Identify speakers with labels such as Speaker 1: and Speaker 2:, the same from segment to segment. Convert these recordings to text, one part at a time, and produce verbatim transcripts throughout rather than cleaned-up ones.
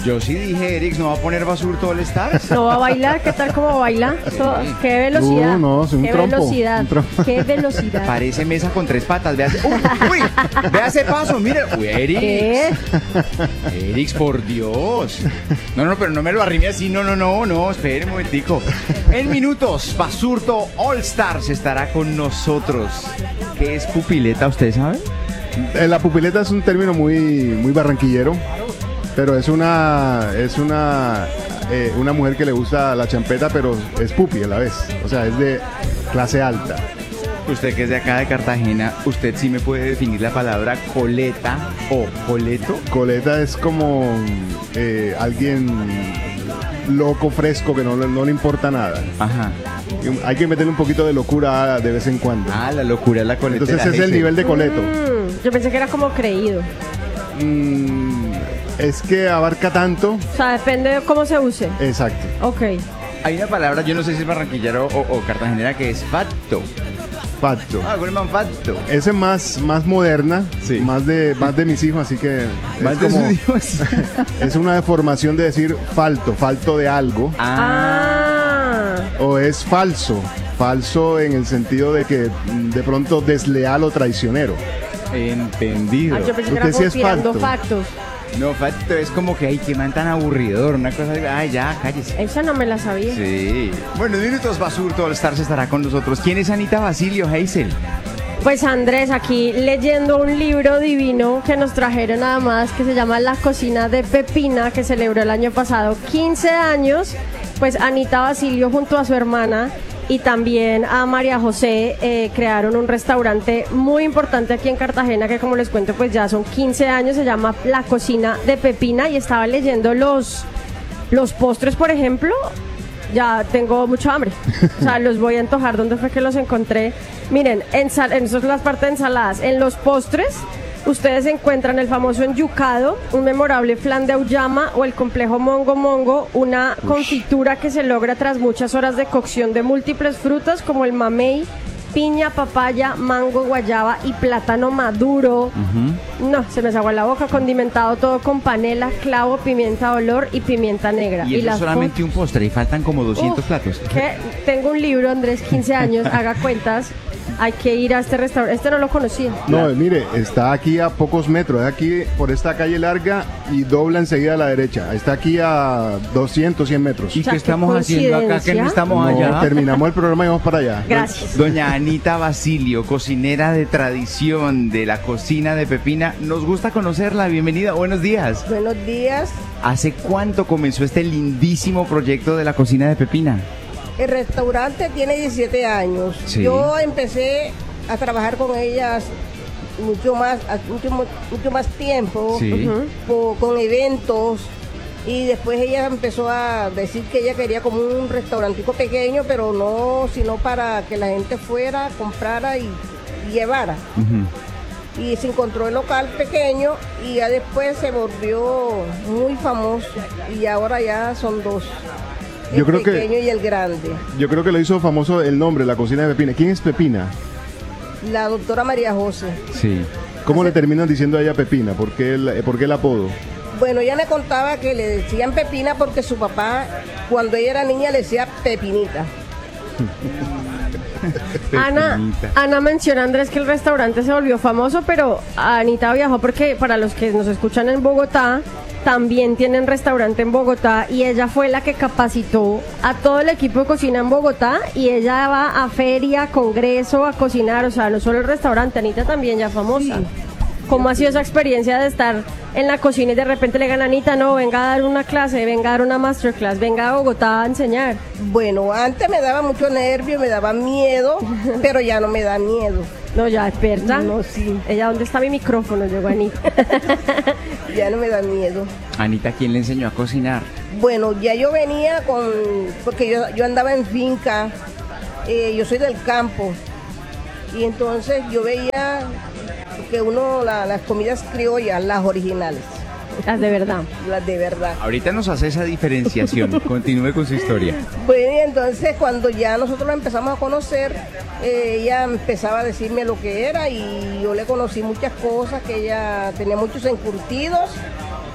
Speaker 1: Yo sí dije, Erix, ¿no va a poner Basurto All Stars?
Speaker 2: ¿No va a bailar? ¿Qué tal como baila? So, ¿Qué velocidad?
Speaker 3: Uh, no, es un
Speaker 2: ¿Qué
Speaker 3: trompo,
Speaker 2: velocidad?
Speaker 3: un trompo.
Speaker 2: ¿Qué velocidad?
Speaker 1: Parece mesa con tres patas. Vea, uy, uy, vea ese paso, mire. Uy, Erix.
Speaker 2: ¿Qué?
Speaker 1: Erix, por Dios. No, no, pero no me lo arrime así. No, no, no, no. Espere un momentico. En minutos, Basurto All Stars estará con nosotros. ¿Qué es pupileta, usted sabe?
Speaker 3: Eh, La pupileta es un término muy, muy barranquillero, pero es una, es una, eh, una mujer que le gusta la champeta, pero es pupi a la vez. O sea, es de clase alta.
Speaker 1: Usted que es de acá de Cartagena, ¿usted sí me puede definir la palabra coleta o coleto?
Speaker 3: Coleta es como eh, alguien loco, fresco, que no, le- no le importa nada.
Speaker 1: Ajá.
Speaker 3: Y hay que meterle un poquito de locura de vez en cuando.
Speaker 1: Ah, la locura es la coleta.
Speaker 3: Entonces ese es el nivel de coleto.
Speaker 2: Mm, yo pensé que era como creído.
Speaker 3: Mm, es que abarca tanto.
Speaker 2: O sea, depende de cómo se use.
Speaker 3: Exacto.
Speaker 2: Ok.
Speaker 1: Hay una palabra, yo no sé si es barranquillero o, o cartagenera, que es facto.
Speaker 3: Facto.
Speaker 1: Ah, Goldman facto.
Speaker 3: Esa es más, más moderna,
Speaker 1: Sí.
Speaker 3: más de más de mis hijos, así que es,
Speaker 1: Más de
Speaker 3: como-
Speaker 1: sus hijos.
Speaker 3: es una deformación de decir falto, falto de algo,
Speaker 1: Ah,
Speaker 2: Ah.
Speaker 3: o es falso, falso en el sentido de que mm, de pronto desleal o traicionero.
Speaker 1: entendido.
Speaker 2: Ah, yo pensé que era
Speaker 3: Usted sí
Speaker 2: como
Speaker 3: es
Speaker 2: tirando
Speaker 3: facto.
Speaker 2: factos.
Speaker 1: No, facto es como que, ay, qué man tan aburridor, una cosa, ay, ya, cállese.
Speaker 2: Esa no me la sabía.
Speaker 1: Sí. Bueno, en minutos Basurto All Stars estará con nosotros. ¿Quién es Anita Basilio, Hazel?
Speaker 2: Pues Andrés, aquí leyendo un libro divino que nos trajeron nada más, que se llama La cocina de Pepina, que celebró el año pasado quince años. Pues Anita Basilio junto a su hermana y también a María José eh, crearon un restaurante muy importante aquí en Cartagena, que como les cuento pues ya son quince años, se llama La cocina de Pepina, y estaba leyendo los, los postres, por ejemplo. Ya tengo mucho hambre. O sea, los voy a antojar. ¿Dónde fue que los encontré? Miren, ensal en eso es la parte de ensaladas. En los postres, ustedes encuentran el famoso enyucado, un memorable flan de auyama o el complejo mongo mongo, una confitura que se logra tras muchas horas de cocción de múltiples frutas como el mamey, piña, papaya, mango, guayaba y plátano maduro. No, se me sacó la boca, condimentado todo con panela, clavo, pimienta de olor y pimienta negra.
Speaker 1: Y eso es
Speaker 2: las
Speaker 1: solamente un postre y faltan como doscientos
Speaker 2: Uf,
Speaker 1: platos.
Speaker 2: que tengo un libro, Andrés, quince años, haga cuentas. Hay que ir a este restaurante. Este no lo conocía.
Speaker 3: No, mire, está aquí a pocos metros, es aquí por esta calle larga y dobla enseguida a la derecha. Está aquí a doscientos, cien metros.
Speaker 1: ¿Y
Speaker 2: O sea,
Speaker 1: qué
Speaker 2: qué
Speaker 1: estamos haciendo acá que no
Speaker 2: coincidencia.
Speaker 1: estamos
Speaker 3: No,
Speaker 1: allá?
Speaker 3: terminamos el programa y vamos para allá.
Speaker 2: Gracias.
Speaker 1: Doña Anita Basilio, cocinera de tradición de la cocina de Pepina. Nos gusta conocerla. Bienvenida. Buenos días.
Speaker 4: Buenos días.
Speaker 1: ¿Hace cuánto comenzó este lindísimo proyecto de la cocina de Pepina?
Speaker 4: El restaurante tiene diecisiete años.
Speaker 1: Sí.
Speaker 4: Yo empecé a trabajar con ellas mucho más, mucho, mucho más tiempo,
Speaker 1: Sí.
Speaker 4: Ujú. po- con eventos. Y después ella empezó a decir que ella quería como un restaurantico pequeño, pero no, sino para que la gente fuera, comprara y, y llevara.
Speaker 1: Ujú.
Speaker 4: Y se encontró el local pequeño y ya después se volvió muy famoso. Y ahora ya son dos. El
Speaker 3: Yo creo que-
Speaker 4: pequeño y el grande.
Speaker 3: Yo creo que lo hizo famoso el nombre, la cocina de Pepina. ¿Quién es Pepina?
Speaker 4: La doctora María José.
Speaker 1: Sí.
Speaker 3: ¿Cómo le terminan diciendo a ella Pepina? ¿Por qué el, por qué el apodo?
Speaker 4: Bueno, ella me contaba que le decían Pepina porque su papá, cuando ella era niña, le decía Pepinita.
Speaker 2: Ana,
Speaker 1: Pepinita.
Speaker 2: Ana menciona, Andrés, que el restaurante se volvió famoso, pero Anita viajó porque para los que nos escuchan en Bogotá, también tienen restaurante en Bogotá y ella fue la que capacitó a todo el equipo de cocina en Bogotá y ella va a feria, congreso, a cocinar, o sea, no solo el restaurante, Anita también ya famosa. ¿Cómo ha sido esa experiencia de estar en la cocina y de repente le digan a Anita, no, venga a dar una clase, venga a dar una masterclass, venga a Bogotá a enseñar?
Speaker 4: Bueno, antes me daba mucho nervio, me daba miedo, pero ya no me da miedo.
Speaker 2: No, ya experta.
Speaker 4: No, sí.
Speaker 2: Ella, ¿dónde está mi micrófono? Llegó Anita.
Speaker 4: Ya no me da miedo.
Speaker 1: Anita, ¿quién le enseñó a cocinar?
Speaker 4: Bueno, ya yo venía con, porque yo, yo andaba en finca, eh, yo soy del campo, y entonces yo veía que uno, la- las comidas criollas, las originales,
Speaker 2: Las de verdad.
Speaker 4: las de verdad.
Speaker 1: Ahorita nos hace esa diferenciación. Continúe con su historia.
Speaker 4: Bueno, y entonces cuando ya nosotros la empezamos a conocer, eh, ella empezaba a decirme lo que era y yo le conocí muchas cosas, que ella tenía muchos encurtidos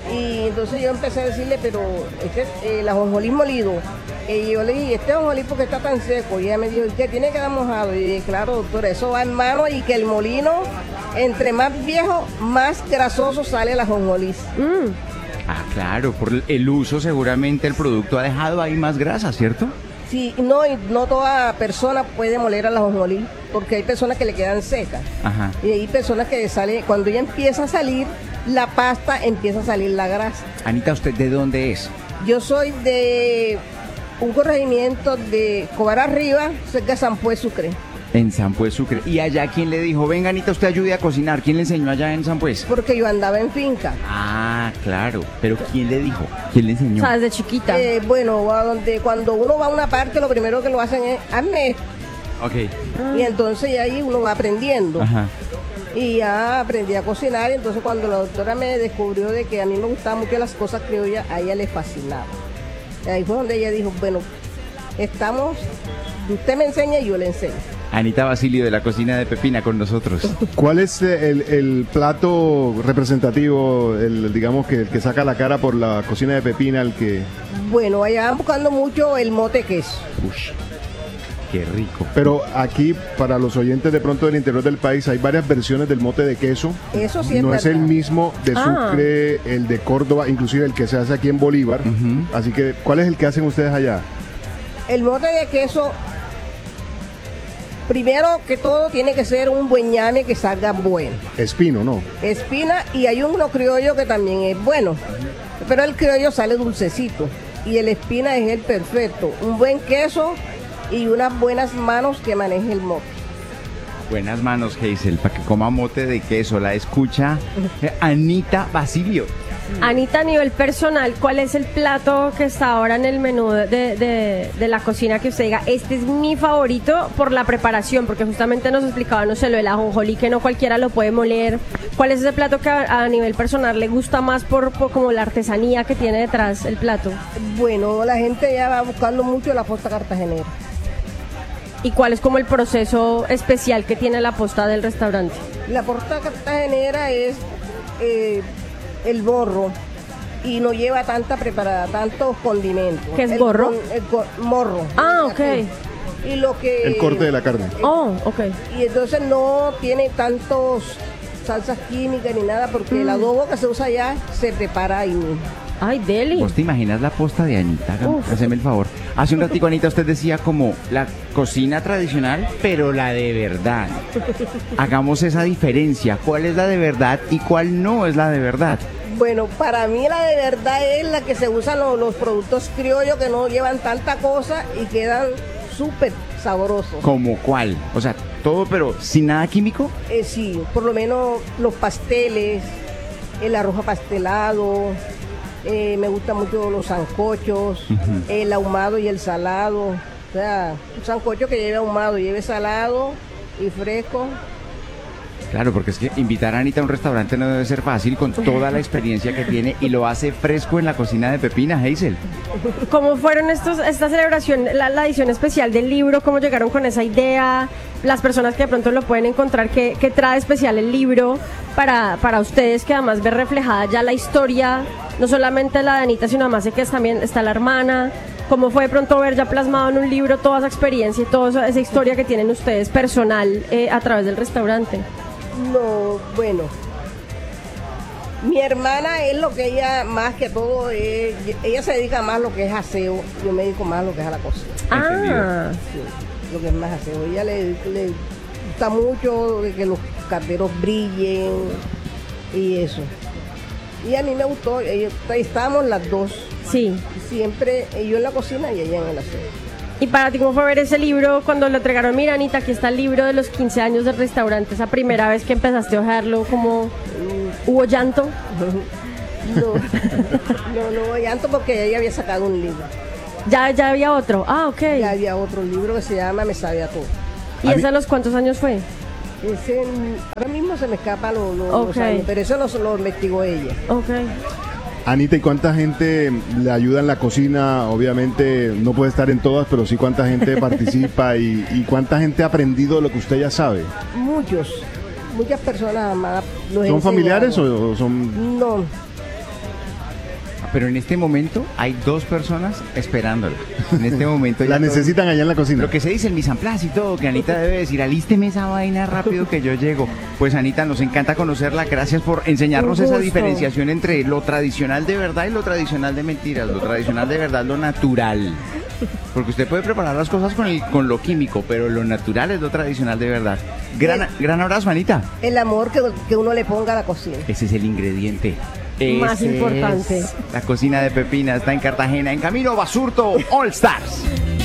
Speaker 4: Y entonces yo empecé a decirle, pero este, eh, el ajonjolí molido. Y yo le dije, este ajonjolí porque está tan seco. Y ella me dijo, ¿qué tiene que estar mojado? Y dije, claro, doctora, eso va en mano y que el molino, entre más viejo, más grasoso sale el ajonjolí.
Speaker 2: Mm.
Speaker 1: Ah, claro, por el uso seguramente el producto ha dejado ahí más grasa, ¿cierto?
Speaker 4: Sí, no, y no toda persona puede moler al ajonjolí, porque hay personas que le quedan secas.
Speaker 1: Ajá.
Speaker 4: Y hay personas que sale, cuando ella empieza a salir, la pasta empieza a salir la grasa.
Speaker 1: Anita, ¿usted de dónde es?
Speaker 4: Yo soy de un corregimiento de Cobar Arriba, cerca de San Pues Sucre.
Speaker 1: En San Pues Sucre. ¿Y allá quién le dijo, venga Anita, usted ayude a cocinar? ¿Quién le enseñó allá en San Pues?
Speaker 4: Porque yo andaba en finca.
Speaker 1: Ah, claro. ¿Pero quién le dijo? ¿Quién le enseñó?
Speaker 2: O sea, desde chiquita.
Speaker 4: Eh, bueno, a donde, cuando uno va a una parte, lo primero que lo hacen es, hazme esto.
Speaker 1: Ok.
Speaker 4: Y entonces ahí uno va aprendiendo.
Speaker 1: Ajá.
Speaker 4: Y ya aprendí a cocinar. Y entonces cuando la doctora me descubrió de que a mí me gustaban mucho las cosas criollas, a ella le fascinaba. Y ahí fue donde ella dijo, bueno, estamos, usted me enseña y yo le enseño.
Speaker 1: Anita Basilio de la cocina de Pepina con nosotros.
Speaker 3: ¿Cuál es el, el plato representativo, el, digamos que el que saca la cara por la cocina de Pepina, el que...
Speaker 4: Bueno, allá van buscando mucho el mote queso.
Speaker 1: Ush, qué rico.
Speaker 3: Pero aquí, para los oyentes de pronto del interior del país, hay varias versiones del mote de queso.
Speaker 4: Eso sí es
Speaker 3: No es el
Speaker 4: verdad.
Speaker 3: mismo de
Speaker 2: Ah.
Speaker 3: Sucre, el de Córdoba, inclusive el que se hace aquí en Bolívar.
Speaker 1: Ujú.
Speaker 3: Así que, ¿cuál es el que hacen ustedes allá?
Speaker 4: El mote de queso, primero que todo, tiene que ser un buen ñame que salga bueno.
Speaker 3: Espino, ¿no?
Speaker 4: Espina, y hay uno criollo que también es bueno. Pero el criollo sale dulcecito. Y el espina es el perfecto. Un buen queso y unas buenas manos que maneje el mote.
Speaker 1: Buenas manos, Hazel, para que coma mote de queso. La escucha eh, Anita Basilio.
Speaker 2: Anita, a nivel personal, ¿cuál es el plato que está ahora en el menú de, de, de la cocina que usted diga, este es mi favorito por la preparación? Porque justamente nos explicaba, no sé, lo del ajonjolí, que no cualquiera lo puede moler. ¿Cuál es ese plato que a, a nivel personal le gusta más por, por como la artesanía que tiene detrás el plato?
Speaker 4: Bueno, la gente ya va buscando mucho la posta cartagenera.
Speaker 2: ¿Y cuál es como el proceso especial que tiene la posta del restaurante?
Speaker 4: La posta cartagenera es eh, el morro y no lleva tanta preparada, tantos condimentos.
Speaker 2: ¿Qué es
Speaker 4: El
Speaker 2: borro?
Speaker 4: con- el co- morro.
Speaker 2: Ah, ok.
Speaker 4: Y lo que...
Speaker 3: El corte de la carne.
Speaker 2: Oh, ok.
Speaker 4: Y entonces no tiene tantos salsas químicas ni nada porque el adobo que se usa allá se prepara ahí mismo.
Speaker 2: Ay, deli.
Speaker 1: ¿Vos te imaginas la posta de Anita? Hágame-
Speaker 2: Uf.
Speaker 1: Haceme el favor. Hace un ratico, Anita, usted decía como la cocina tradicional, pero la de verdad. Hagamos esa diferencia. ¿Cuál es la de verdad y cuál no es la de verdad?
Speaker 4: Bueno, para mí la de verdad es la que se usan los, los productos criollos que no llevan tanta cosa y quedan súper sabrosos.
Speaker 1: ¿Como cuál? O sea, todo, pero sin nada químico.
Speaker 4: Eh, sí, por lo menos los pasteles, el arroz pastelado, eh, me gustan mucho los sancochos, el ahumado y el salado. O sea, un sancocho que lleve ahumado, lleve salado y fresco.
Speaker 1: Claro, porque es que invitar a Anita a un restaurante no debe ser fácil con toda la experiencia que tiene y lo hace fresco en la cocina de Pepina, Hazel.
Speaker 2: ¿Cómo fueron estos, esta celebración, la, la edición especial del libro? ¿Cómo llegaron con esa idea? Las personas que de pronto lo pueden encontrar, ¿qué, qué trae especial el libro para, para ustedes, que además ve reflejada ya la historia, no solamente la de Anita, sino además de que es, también está la hermana? ¿Cómo fue de pronto ver ya plasmado en un libro toda esa experiencia y toda esa, esa historia que tienen ustedes personal eh, a través del restaurante?
Speaker 4: No, bueno. Mi hermana es lo que ella más que todo, es, ella se dedica más a lo que es aseo, yo me dedico más a lo que es a la cocina.
Speaker 2: Ah,
Speaker 4: Sí, lo que es más aseo. Ella le, le gusta mucho de que los carteros brillen y eso. Y a mí me gustó, ella- estábamos las dos,
Speaker 2: sí.
Speaker 4: siempre yo en la cocina y ella en el aseo.
Speaker 2: ¿Y para ti cómo fue ver ese libro cuando lo entregaron? Mira, Anita, aquí está el libro de los quince años del restaurante. Esa primera vez que empezaste a ojearlo, ¿cómo hubo llanto?
Speaker 4: No, no, no llanto porque ella había sacado un libro.
Speaker 2: Ya, ya había otro. Ah, ok.
Speaker 4: Ya había otro libro que se llama Me Sabe a Todo.
Speaker 2: ¿Y ese a los cuántos años fue?
Speaker 4: Ese, ahora mismo se me escapa lo- lo-
Speaker 2: Ok.
Speaker 4: los años, pero eso lo, lo investigó ella.
Speaker 2: Ok.
Speaker 3: Anita, ¿y cuánta gente le ayuda en la cocina? Obviamente no puede estar en todas, pero sí cuánta gente participa y, y cuánta gente ha aprendido lo que usted ya sabe.
Speaker 4: Muchos, muchas personas más. los
Speaker 3: ¿Son
Speaker 4: enseñaron.
Speaker 3: familiares o, o son...?
Speaker 4: No.
Speaker 1: pero en este momento hay dos personas esperándola. En este momento
Speaker 3: La
Speaker 1: ya todo-
Speaker 3: necesitan allá en la cocina.
Speaker 1: Lo que se dice el mise en place y todo, que Anita debe decir, alísteme esa vaina rápido que yo llego. Pues Anita, nos encanta conocerla, gracias por enseñarnos
Speaker 2: Un
Speaker 1: esa
Speaker 2: gusto.
Speaker 1: diferenciación entre lo tradicional de verdad y lo tradicional de mentiras, lo tradicional de verdad, lo natural. Porque usted puede preparar las cosas con, el, con lo químico, pero lo natural es lo tradicional de verdad. Gran,
Speaker 4: Bien.
Speaker 1: gran abrazo, Anita.
Speaker 4: El amor que, que uno le ponga a la cocina.
Speaker 1: Ese es el ingrediente.
Speaker 2: Más
Speaker 1: Ese
Speaker 2: importante.
Speaker 1: es. La cocina de Pepina está en Cartagena, en camino Basurto All Stars.